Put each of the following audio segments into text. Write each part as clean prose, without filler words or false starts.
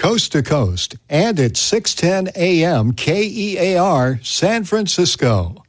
coast to coast, and at 610 AM KEAR, San Francisco.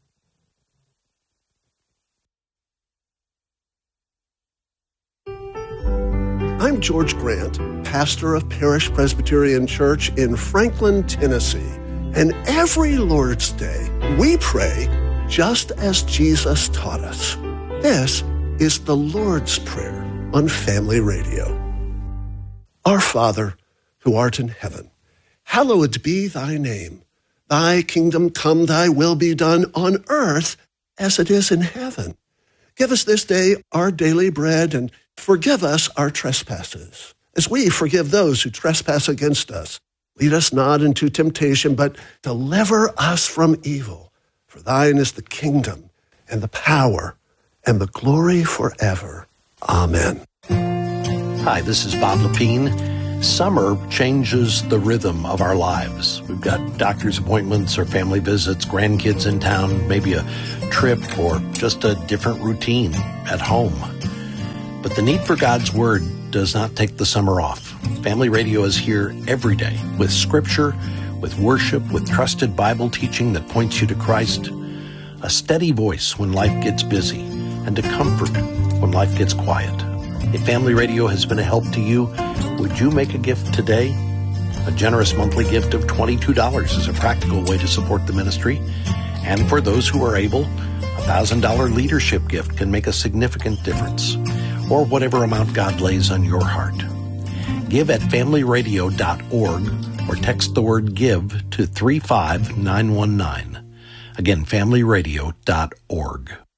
I'm George Grant, pastor of Parish Presbyterian Church in Franklin, Tennessee. And every Lord's Day, we pray just as Jesus taught us. This is the Lord's Prayer on Family Radio. Our Father, who art in heaven, hallowed be thy name. Thy kingdom come, thy will be done on earth as it is in heaven. Give us this day our daily bread, and forgive us our trespasses, as we forgive those who trespass against us. Lead us not into temptation, but deliver us from evil. For thine is the kingdom, and the power, and the glory forever. Amen. Hi, this is Bob Lepine. Summer changes the rhythm of our lives. We've got doctor's appointments or family visits, grandkids in town, maybe a trip or just a different routine at home. But the need for God's Word does not take the summer off. Family Radio is here every day with Scripture, with worship, with trusted Bible teaching that points you to Christ, a steady voice when life gets busy, and a comfort when life gets quiet. If Family Radio has been a help to you, would you make a gift today? A generous monthly gift of $22 is a practical way to support the ministry. And for those who are able, a $1,000 leadership gift can make a significant difference, or whatever amount God lays on your heart. Give at familyradio.org or text the word GIVE to 35919. Again, familyradio.org.